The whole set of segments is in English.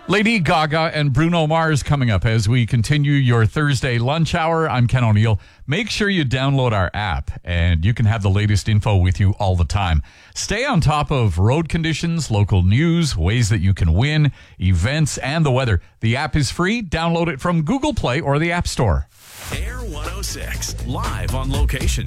Lady Gaga and Bruno Mars coming up as we continue your Thursday lunch hour. I'm Ken O'Neill. Make sure you download our app and you can have the latest info with you all the time. Stay on top of road conditions, local news, ways that you can win, events, and the weather. The app is free. Download it from Google Play or the App Store. Air 106, live on location.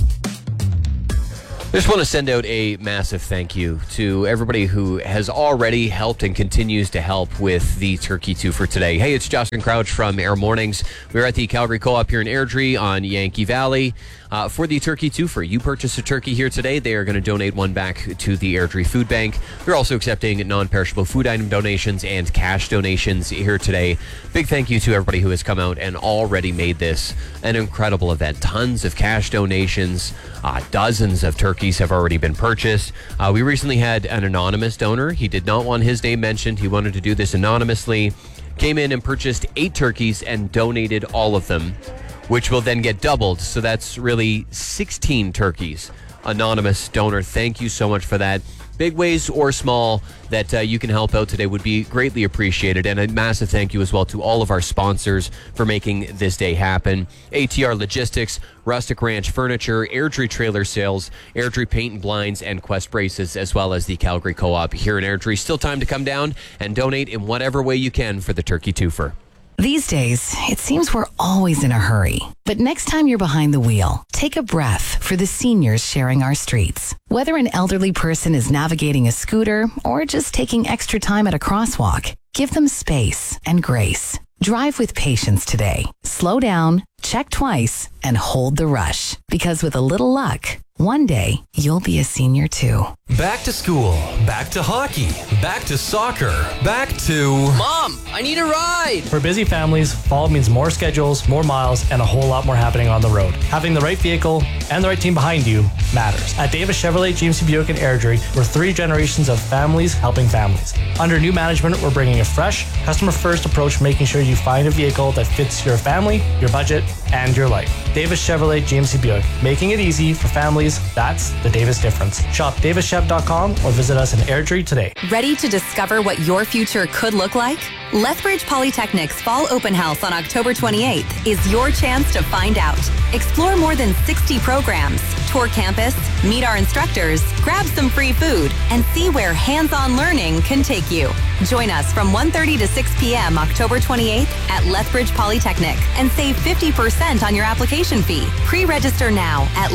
I just want to send out a massive thank you to everybody who has already helped and continues to help with the Turkey 2 for today. Hey, it's Justin Crouch from Air Mornings. We're at the Calgary Co-op here in Airdrie on Yankee Valley for the Turkey 2 for. You purchase a turkey here today, they are going to donate one back to the Airdrie Food Bank. They're also accepting non-perishable food item donations and cash donations here today. Big thank you to everybody who has come out and already made this an incredible event. Tons of cash donations, dozens of turkeys have already been purchased. We recently had an anonymous donor. He did not want his name mentioned. He wanted to do this anonymously. Came in and purchased 8 turkeys and donated all of them, which will then get doubled. So that's really 16 turkeys. Anonymous donor, thank you so much for that. Big ways or small that you can help out today would be greatly appreciated. And a massive thank you as well to all of our sponsors for making this day happen. ATR Logistics, Rustic Ranch Furniture, Airdrie Trailer Sales, Airdrie Paint and Blinds, and Quest Braces, as well as the Calgary Co-op here in Airdrie. Still time to come down and donate in whatever way you can for the Turkey Twofer. These days, it seems we're always in a hurry. But next time you're behind the wheel, take a breath for the seniors sharing our streets. Whether an elderly person is navigating a scooter or just taking extra time at a crosswalk, give them space and grace. Drive with patience today. Slow down, check twice, and hold the rush. Because with a little luck, one day you'll be a senior too. Back to school, back to hockey, back to soccer, back to... Mom, I need a ride! For busy families, fall means more schedules, more miles, and a whole lot more happening on the road. Having the right vehicle and the right team behind you matters. At Davis Chevrolet, GMC Buick, and Airdrie, we're 3 generations of families helping families. Under new management, we're bringing a fresh, customer-first approach, making sure you find a vehicle that fits your family, your budget, and your life. Davis Chevrolet, GMC Buick, making it easy for families. That's the Davis difference. Shop davischev.com or visit us in Airdrie today. Ready to discover what your future could look like? Lethbridge Polytechnic's Fall Open House on October 28th is your chance to find out. Explore more than 60 programs, tour campus, meet our instructors, grab some free food, and see where hands-on learning can take you. Join us from 1:30 to 6 p.m. October 28th at Lethbridge Polytechnic and save 50% on your application fee. Pre-register now at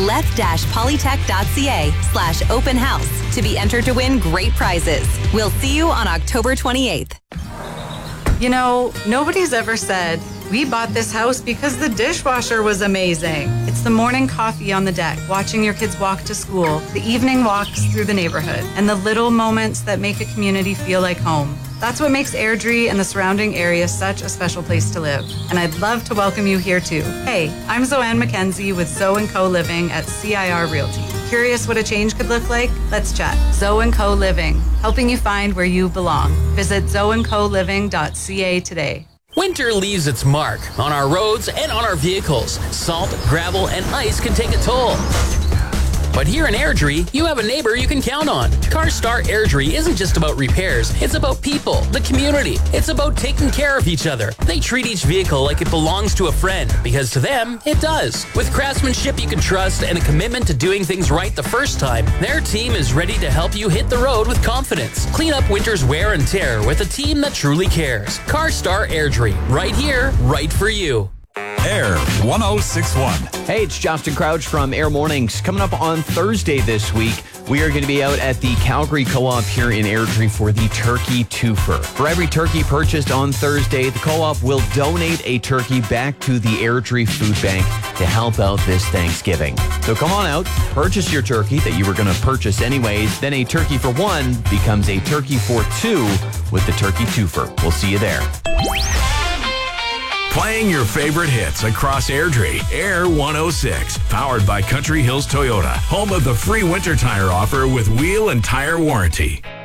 leth-polytech.ca/open house to be entered to win great prizes. We'll see you on October 28th. You know, nobody's ever said, we bought this house because the dishwasher was amazing. It's the morning coffee on the deck, watching your kids walk to school, the evening walks through the neighborhood, and the little moments that make a community feel like home. That's what makes Airdrie and the surrounding area such a special place to live. And I'd love to welcome you here too. Hey, I'm Zoanne McKenzie with Zoe & Co Living at CIR Realty. Curious what a change could look like? Let's chat. Zoe & Co Living, helping you find where you belong. Visit zoeandcoliving.ca today. Winter leaves its mark on our roads and on our vehicles. Salt, gravel, and ice can take a toll. But here in Airdrie, you have a neighbor you can count on. CarStar Airdrie isn't just about repairs. It's about people, the community. It's about taking care of each other. They treat each vehicle like it belongs to a friend, because to them, it does. With craftsmanship you can trust and a commitment to doing things right the first time, their team is ready to help you hit the road with confidence. Clean up winter's wear and tear with a team that truly cares. CarStar Airdrie, right here, right for you. Air 1061. Hey, it's Justin Crouch from Air Mornings. Coming up on Thursday this week, we are going to be out at the Calgary Co-op here in Airdrie for the Turkey Twofer. For every turkey purchased on Thursday, the Co-op will donate a turkey back to the Airdrie Food Bank to help out this Thanksgiving. So come on out, purchase your turkey that you were going to purchase anyways. Then a turkey for 1 becomes a turkey for 2 with the Turkey Twofer. We'll see you there. Playing your favorite hits across Airdrie. Air 106. Powered by Country Hills Toyota. Home of the free winter tire offer with wheel and tire warranty.